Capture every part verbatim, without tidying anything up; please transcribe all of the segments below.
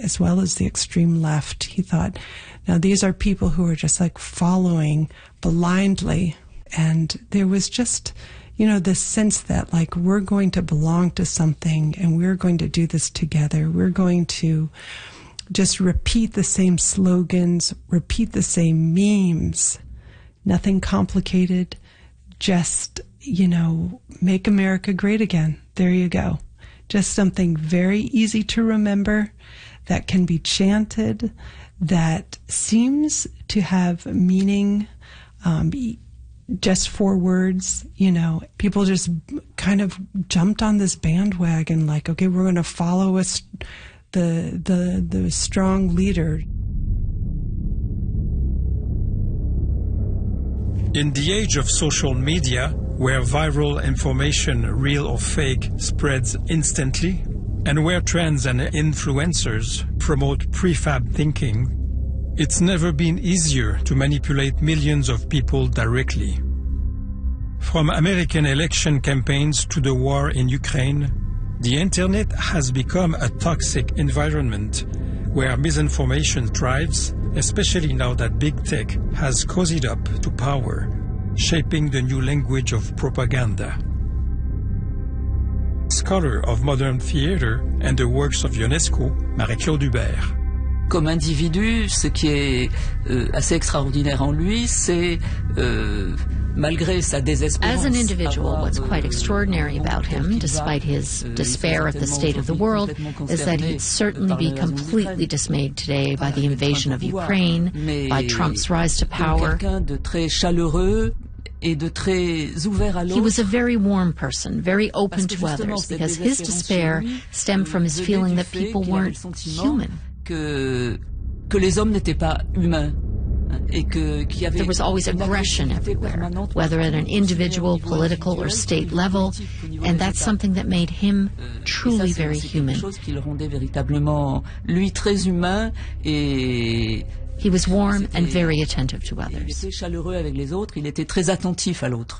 as well as the extreme left. He thought, now these are people who are just like following blindly. And there was just, you know, this sense that like we're going to belong to something and we're going to do this together. We're going to just repeat the same slogans, repeat the same memes, nothing complicated, just, you know, make America great again. There you go. Just something very easy to remember that can be chanted, that seems to have meaning, um, just four words. You know, people just kind of jumped on this bandwagon like, okay, we're going to follow us, the, the, the strong leader. In the age of social media, where viral information, real or fake, spreads instantly, and where trends and influencers promote prefab thinking, it's never been easier to manipulate millions of people directly. From American election campaigns to the war in Ukraine, the internet has become a toxic environment where misinformation thrives, especially now that big tech has cozied up to power, shaping the new language of propaganda. Scholar of modern theater and the works of UNESCO, Marie-Claude Hubert. Comme individu, ce qui est euh, assez extraordinaire en lui, c'est euh, malgré sa désespérance. As an individual, what's quite extraordinary about him, despite his despair at the state of the world, is that he'd certainly be completely dismayed today by the invasion of Ukraine, by Trump's rise to power. He was a very warm person, very open to others, because his despair stemmed from his feeling that people weren't human. Que, que les hommes n'étaient pas humains. Et que, qu'il y avait there was always aggression everywhere, whether at an individual, political, or state level, and that's something that made him truly very human. Qui le rendait véritablement, lui, très humain et he was warm and very attentive to others. Il était chaleureux avec les autres, il était très attentif à l'autre.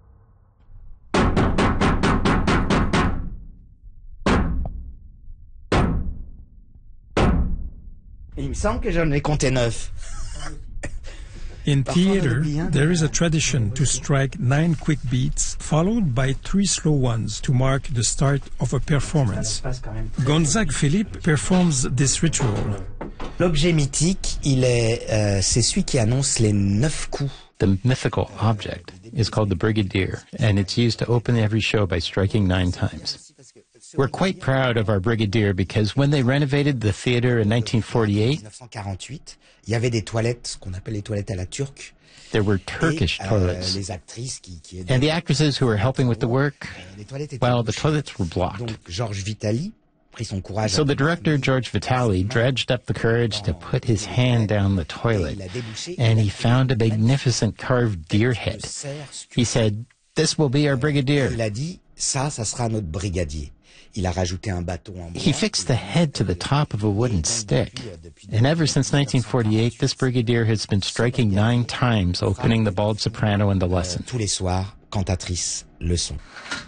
Il me semble que j'en ai compté neuf. In theater, there is a tradition to strike nine quick beats, followed by three slow ones to mark the start of a performance. Gonzague Philippe performs this ritual. L'objet mythique, il est, euh, c'est celui qui annonce les neuf coups. The mythical object is called the brigadier, and it's used to open every show by striking nine times. We're quite proud of our brigadier because when they renovated the theater in nineteen forty-eight, il y avait des toilettes, ce qu'on appelle les toilettes à la turque. There were Turkish et, toilets. Euh, les actrices qui, qui and the actresses who were helping with the work, well, the toilets were blocked. Donc, Georges Vitali prit son courage. So the director, George Vitali, dredged up the courage to put his hand down the toilet, and he found a magnificent carved deer head. He said, "This will be our brigadier." Il a dit, ça, ça sera notre brigadier. Il a rajouté un bâton en bois. He fixed the head to the top of a wooden stick. And ever since nineteen forty-eight, this brigadier has been striking nine times, opening the bald soprano in the lesson. Tous les soirs, cantatrice, leçon.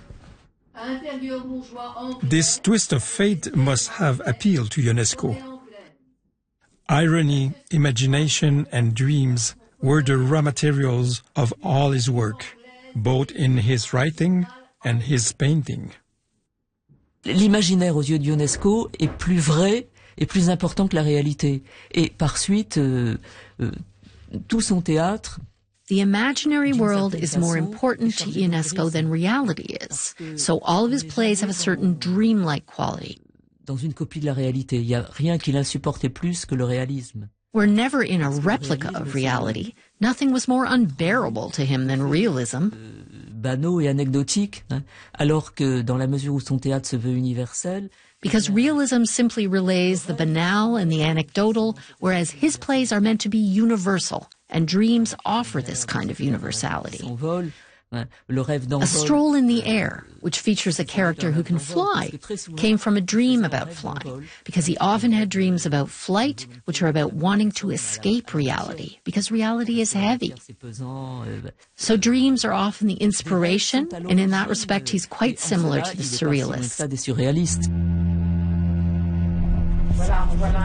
This twist of fate must have appealed to UNESCO. Irony, imagination, and dreams were the raw materials of all his work, both in his writing and his painting. L'imaginaire aux yeux de UNESCO est plus vrai et plus important que la réalité. Et par suite, euh, euh, tout son théâtre... The imaginary world is more important to UNESCO than reality is. So all of his plays have a certain dreamlike quality. Dans une copie de la réalité, il n'y a rien qui l'insupportait plus que le réalisme. We're never in a replica of reality. Nothing was more unbearable to him than realism. Banaux et anecdotique, hein, alors que dans la mesure où son théâtre se veut universel... Because realism simply relays the banal and the anecdotal, whereas his plays are meant to be universal, and dreams offer this kind of universality. A Stroll in the Air, which features a character who can fly, came from a dream about flying, because he often had dreams about flight, which are about wanting to escape reality, because reality is heavy. So dreams are often the inspiration, and in that respect he's quite similar to the surrealists.